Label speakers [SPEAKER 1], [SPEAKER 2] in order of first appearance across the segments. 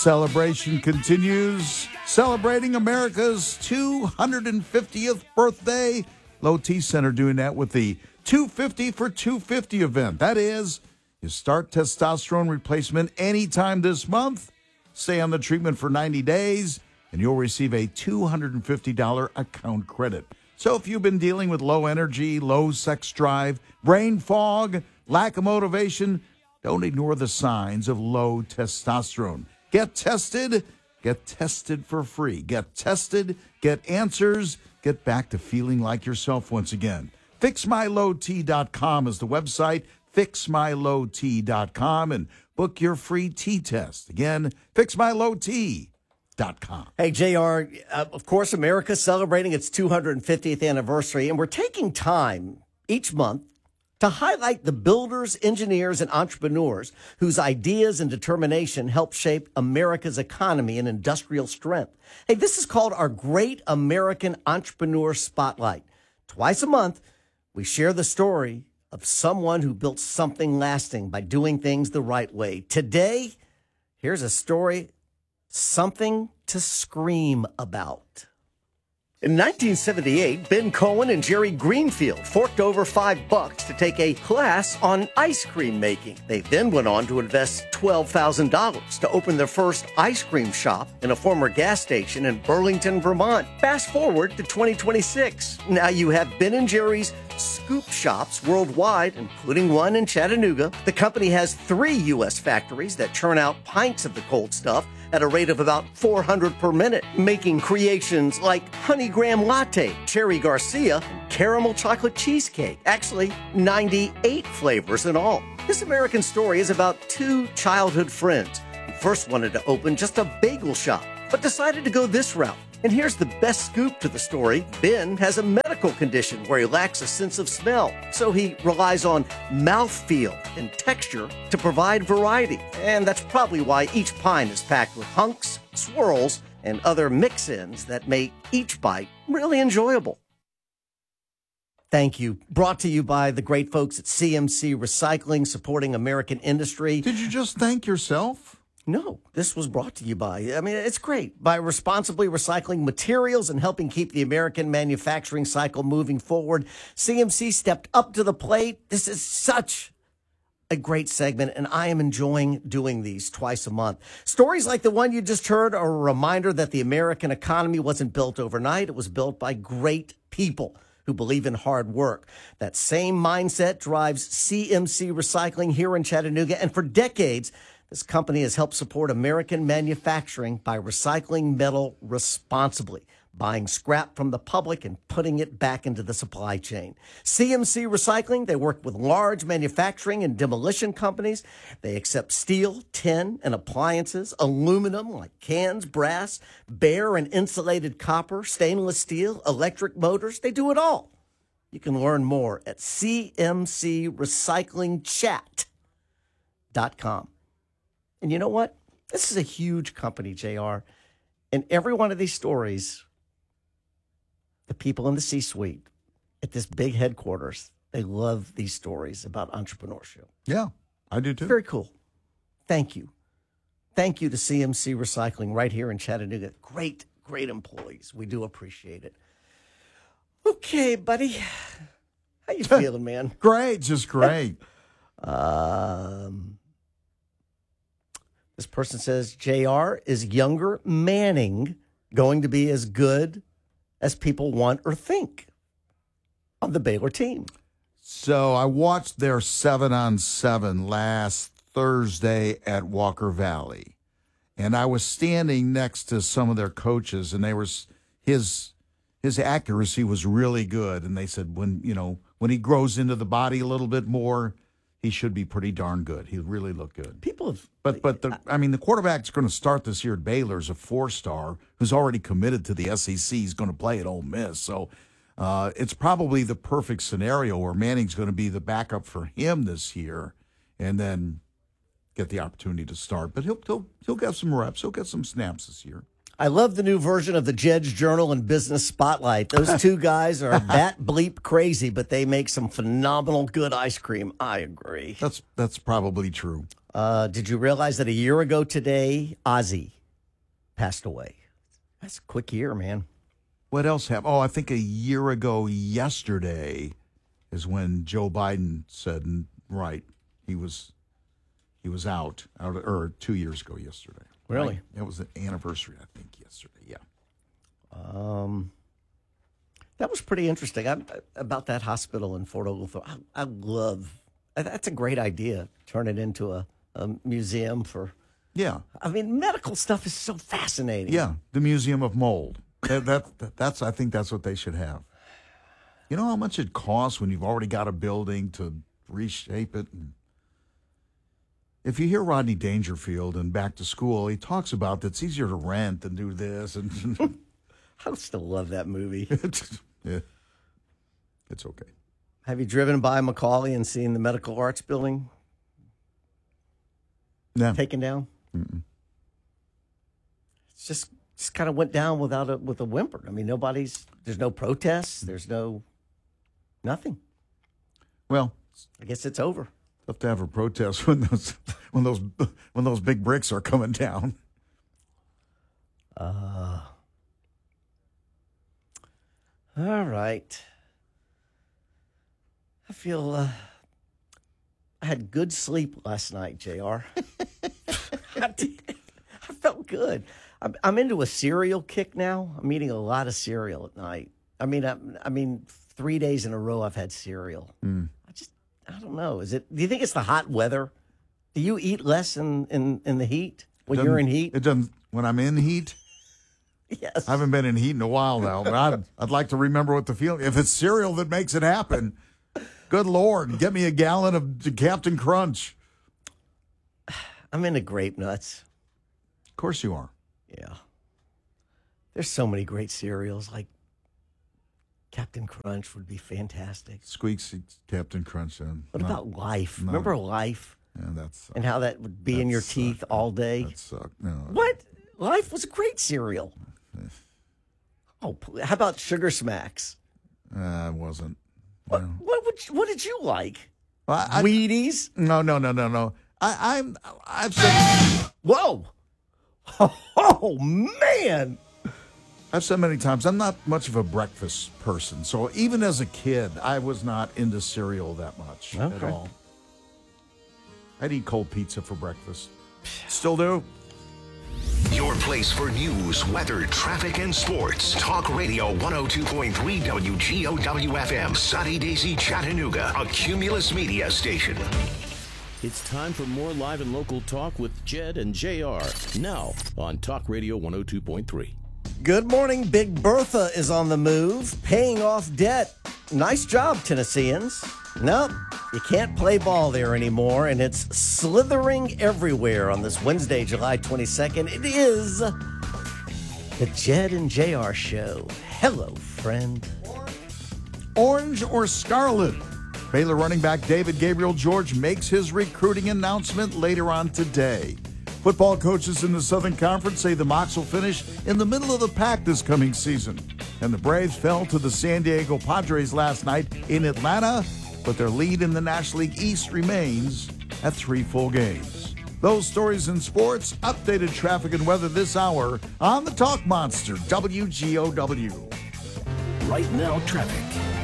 [SPEAKER 1] Celebration continues, celebrating America's 250th birthday. Low T Center doing that with the 250 for 250 event. That is, you start testosterone replacement anytime this month, stay on the treatment for 90 days, and you'll receive a $250 account credit. So if you've been dealing with low energy, low sex drive, brain fog, lack of motivation, don't ignore the signs of low testosterone. Get tested for free. Get tested, get answers, get back to feeling like yourself once again. FixMyLowT.com is the website, FixMyLowT.com, and book your free T-test. Again, FixMyLowT.com.
[SPEAKER 2] Hey, JR, of course, America's celebrating its 250th anniversary, and we're taking time each month to highlight the builders, engineers, and entrepreneurs whose ideas and determination help shape America's economy and industrial strength. Hey, this is called our Great American Entrepreneur Spotlight. Twice a month, we share the story of someone who built something lasting by doing things the right way. Today, here's a story, something to scream about. In 1978, Ben Cohen and Jerry Greenfield forked over $5 to take a class on ice cream making. They then went on to invest $12,000 to open their first ice cream shop in a former gas station in Burlington, Vermont. Fast forward to 2026. Now you have Ben & Jerry's scoop shops worldwide, including one in Chattanooga. The company has 3 U.S. factories that churn out pints of the cold stuff at a rate of about 400 per minute, making creations like Honey Graham Latte, Cherry Garcia, and Caramel Chocolate Cheesecake. Actually, 98 flavors in all. This American story is about 2 childhood friends who first wanted to open just a bagel shop, but decided to go this route. And here's the best scoop to the story. Ben has a medical condition where he lacks a sense of smell, so he relies on mouthfeel and texture to provide variety. And that's probably why each pint is packed with hunks, swirls, and other mix-ins that make each bite really enjoyable. Thank you. Brought to you by the great folks at CMC Recycling, supporting American industry.
[SPEAKER 1] Did you just thank yourself?
[SPEAKER 2] No, this was brought to you by, it's great, by responsibly recycling materials and helping keep the American manufacturing cycle moving forward. CMC stepped up to the plate. This is such a great segment, and I am enjoying doing these twice a month. Stories like the one you just heard are a reminder that the American economy wasn't built overnight. It was built by great people who believe in hard work. That same mindset drives CMC Recycling here in Chattanooga, and for decades, this company has helped support American manufacturing by recycling metal responsibly, buying scrap from the public and putting it back into the supply chain. CMC Recycling, they work with large manufacturing and demolition companies. They accept steel, tin, and appliances, aluminum like cans, brass, bare and insulated copper, stainless steel, electric motors. They do it all. You can learn more at cmcrecyclingchat.com. And you know what? This is a huge company, JR. And every one of these stories, the people in the C-suite at this big headquarters, they love these stories about entrepreneurship.
[SPEAKER 1] Yeah, I do too.
[SPEAKER 2] Very cool. Thank you. Thank you to CMC Recycling right here in Chattanooga. Great, great employees. We do appreciate it. Okay, buddy. How you feeling, man?
[SPEAKER 1] Great, just great.
[SPEAKER 2] This person says, JR, is younger Manning going to be as good as people want or think on the Baylor team?
[SPEAKER 1] So I watched their 7-on-7 last Thursday at Walker Valley, and I was standing next to some of their coaches, and they were his accuracy was really good, and they said when he grows into the body a little bit more, he should be pretty darn good. He really looked good. But the quarterback's going to start this year at Baylor is a 4-star who's already committed to the SEC. He's going to play at Ole Miss. So it's probably the perfect scenario where Manning's going to be the backup for him this year and then get the opportunity to start. But he'll get some reps. He'll get some snaps this year.
[SPEAKER 2] I love the new version of the Jed's Journal and Business Spotlight. Those two guys are that bleep crazy, but they make some phenomenal good ice cream. I agree.
[SPEAKER 1] That's probably true.
[SPEAKER 2] Did you realize that a year ago today, Ozzy passed away? That's a quick year, man.
[SPEAKER 1] What else happened? Oh, I think a year ago yesterday is when Joe Biden said, right, he was out, or 2 years ago yesterday.
[SPEAKER 2] Really?
[SPEAKER 1] Right? It was an anniversary, I think, yesterday. Yeah.
[SPEAKER 2] That was pretty interesting. About that hospital in Fort Oglethorpe. I love. That's a great idea. Turn it into a museum for.
[SPEAKER 1] Yeah.
[SPEAKER 2] I mean, medical stuff is so fascinating.
[SPEAKER 1] Yeah, the Museum of Mold. That's. I think that's what they should have. You know how much it costs when you've already got a building to reshape it? If you hear Rodney Dangerfield in Back to School, he talks about that it's easier to rent than do this. And
[SPEAKER 2] I still love that movie.
[SPEAKER 1] Yeah, it's okay.
[SPEAKER 2] Have you driven by Macaulay and seen the Medical Arts Building
[SPEAKER 1] No.
[SPEAKER 2] taken down?
[SPEAKER 1] Mm-mm.
[SPEAKER 2] It's just kind of went down with a whimper. I mean, there's no protests. There's nothing.
[SPEAKER 1] Well,
[SPEAKER 2] I guess it's over.
[SPEAKER 1] tough to have a protest when those big bricks are coming down.
[SPEAKER 2] All right. I feel I had good sleep last night, JR. I felt good. I'm into a cereal kick now. I'm eating a lot of cereal at night. I mean, 3 days in a row I've had cereal. I don't know. Do you think it's the hot weather? Do you eat less in the heat when you're in heat?
[SPEAKER 1] It doesn't. When I'm in heat.
[SPEAKER 2] Yes.
[SPEAKER 1] I haven't been in heat in a while now, but I'd like to remember what the feeling. If it's cereal that makes it happen, good Lord, get me a gallon of Captain Crunch.
[SPEAKER 2] I'm into grape nuts.
[SPEAKER 1] Of course you are.
[SPEAKER 2] Yeah. There's so many great cereals. Like Captain Crunch would be fantastic.
[SPEAKER 1] Squeaks Captain Crunch.
[SPEAKER 2] What about Life? Remember Life?
[SPEAKER 1] Yeah, that's
[SPEAKER 2] And how that would be in your teeth all day?
[SPEAKER 1] That sucked. No.
[SPEAKER 2] What? Life was a great cereal. Oh, how about Sugar Smacks?
[SPEAKER 1] It wasn't.
[SPEAKER 2] What,
[SPEAKER 1] No.
[SPEAKER 2] what did you like?
[SPEAKER 1] Well,
[SPEAKER 2] Wheaties?
[SPEAKER 1] No. I've said
[SPEAKER 2] Whoa! Oh, man!
[SPEAKER 1] I've said many times I'm not much of a breakfast person. So even as a kid, I was not into cereal that much at
[SPEAKER 2] Okay.
[SPEAKER 1] all. I'd eat cold pizza for breakfast. Still do.
[SPEAKER 3] Your place for news, weather, traffic, and sports. Talk Radio 102.3 WGOW-FM. Sunny Daisy, Chattanooga. A Cumulus Media station.
[SPEAKER 4] It's time for more live and local talk with Jed and JR. Now on Talk Radio 102.3.
[SPEAKER 2] Good morning. Big Bertha is on the move, paying off debt. Nice job, Tennesseans. Nope, you can't play ball there anymore, and it's slithering everywhere on this Wednesday, July 22nd. It is the Jed and JR Show. Hello, friend.
[SPEAKER 1] Orange or scarlet? Baylor running back David Gabriel George makes his recruiting announcement later on today. Football coaches in the Southern Conference say the Mocs will finish in the middle of the pack this coming season. And the Braves fell to the San Diego Padres last night in Atlanta, but their lead in the National League East remains at 3 full games. Those stories in sports, updated traffic and weather this hour on the Talk Monster, WGOW.
[SPEAKER 4] Right now, traffic.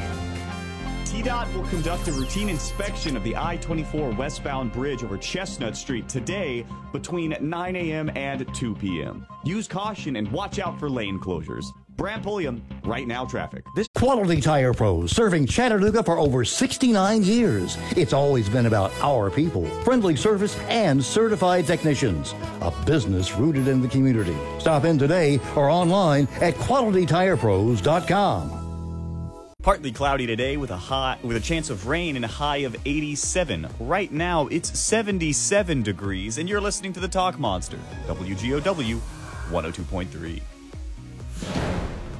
[SPEAKER 5] TDOT will conduct a routine inspection of the I-24 westbound bridge over Chestnut Street today between 9 a.m. and 2 p.m. Use caution and watch out for lane closures. Brant Pulliam, Right Now Traffic.
[SPEAKER 6] Quality Tire Pros, serving Chattanooga for over 69 years. It's always been about our people, friendly service, and certified technicians. A business rooted in the community. Stop in today or online at qualitytirepros.com.
[SPEAKER 5] Partly cloudy today with a chance of rain and a high of 87. Right now, it's 77 degrees, and you're listening to the Talk Monster, WGOW 102.3.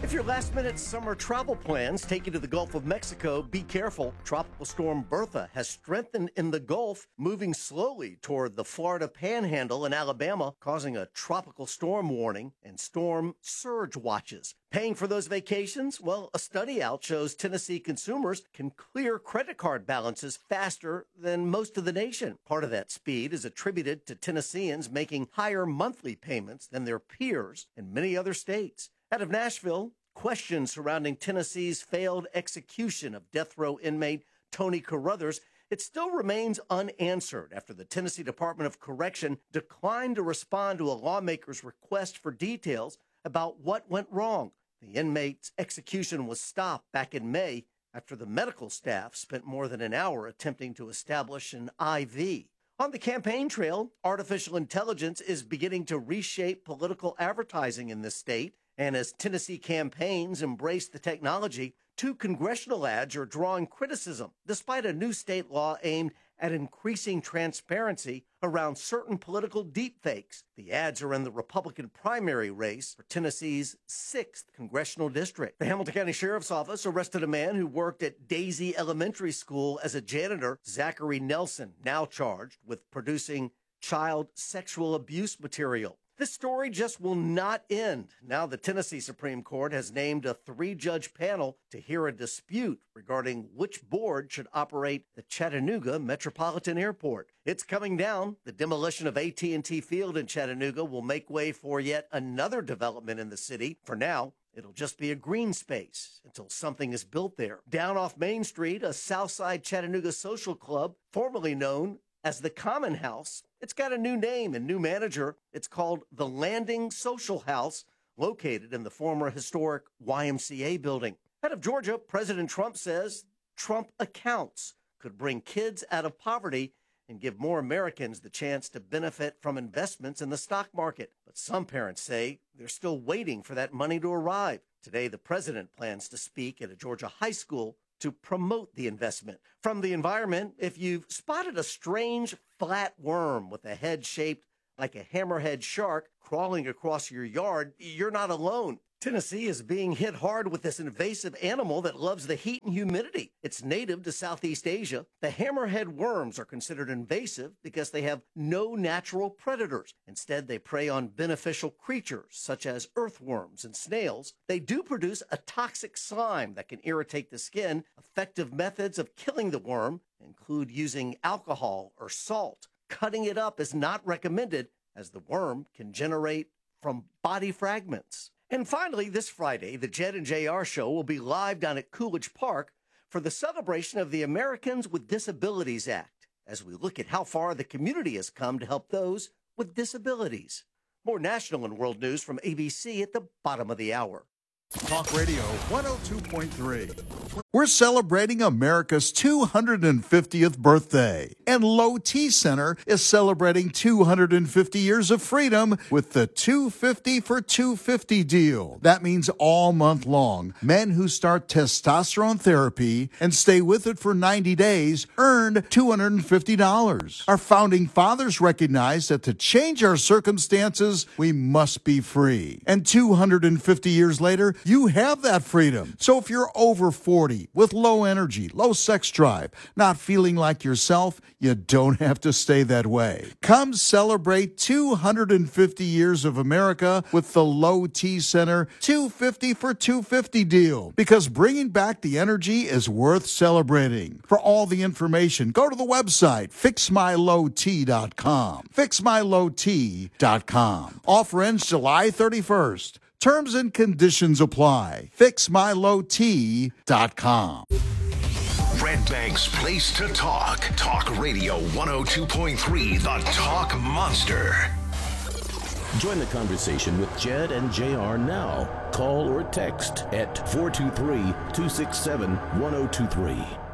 [SPEAKER 2] If your last-minute summer travel plans take you to the Gulf of Mexico, be careful. Tropical storm Bertha has strengthened in the Gulf, moving slowly toward the Florida Panhandle and Alabama, causing a tropical storm warning and storm surge watches. Paying for those vacations? Well, a study out shows Tennessee consumers can clear credit card balances faster than most of the nation. Part of that speed is attributed to Tennesseans making higher monthly payments than their peers in many other states. Out of Nashville, questions surrounding Tennessee's failed execution of death row inmate Tony Carruthers, it still remains unanswered after the Tennessee Department of Correction declined to respond to a lawmaker's request for details about what went wrong. The inmate's execution was stopped back in May after the medical staff spent more than an hour attempting to establish an IV. On the campaign trail, artificial intelligence is beginning to reshape political advertising in this state. And as Tennessee campaigns embrace the technology, 2 congressional ads are drawing criticism, despite a new state law aimed at increasing transparency around certain political deepfakes. The ads are in the Republican primary race for Tennessee's 6th congressional district. The Hamilton County Sheriff's Office arrested a man who worked at Daisy Elementary School as a janitor, Zachary Nelson, now charged with producing child sexual abuse material. This story just will not end. Now the Tennessee Supreme Court has named a 3-judge panel to hear a dispute regarding which board should operate the Chattanooga Metropolitan Airport. It's coming down. The demolition of AT&T Field in Chattanooga will make way for yet another development in the city. For now, it'll just be a green space until something is built there. Down off Main Street, a Southside Chattanooga social club, formerly known as the Common House, it's got a new name and new manager. It's called the Landing Social House, located in the former historic YMCA building. Out of Georgia, President Trump says Trump accounts could bring kids out of poverty and give more Americans the chance to benefit from investments in the stock market. But some parents say they're still waiting for that money to arrive. Today, the president plans to speak at a Georgia high school to promote the investment. From the environment, if you've spotted a strange flat worm with a head shaped like a hammerhead shark crawling across your yard, you're not alone. Tennessee is being hit hard with this invasive animal that loves the heat and humidity. It's native to Southeast Asia. The hammerhead worms are considered invasive because they have no natural predators. Instead, they prey on beneficial creatures such as earthworms and snails. They do produce a toxic slime that can irritate the skin. Effective methods of killing the worm include using alcohol or salt. Cutting it up is not recommended, as the worm can generate from body fragments. And finally, this Friday, the Jed and JR Show will be live down at Coolidge Park for the celebration of the Americans with Disabilities Act, as we look at how far the community has come to help those with disabilities. More national and world news from ABC at the bottom of the hour.
[SPEAKER 1] Talk Radio 102.3. We're celebrating America's 250th birthday, and Low T Center is celebrating 250 years of freedom with the 250 for 250 deal. That means all month long, men who start testosterone therapy and stay with it for 90 days earn $250. Our founding fathers recognized that to change our circumstances, we must be free. And 250 years later, you have that freedom. So if you're over 40 with low energy, low sex drive, not feeling like yourself, you don't have to stay that way. Come celebrate 250 years of America with the Low T Center 250 for 250 deal, because bringing back the energy is worth celebrating. For all the information, go to the website fixmylowt.com. fixmylowt.com. Offer ends July 31st. Terms and conditions apply. fixmylowt.com.
[SPEAKER 3] Red Bank's place to talk. Talk Radio 102.3, the Talk Monster.
[SPEAKER 4] Join the conversation with Jed and JR now. Call or text at 423-267-1023.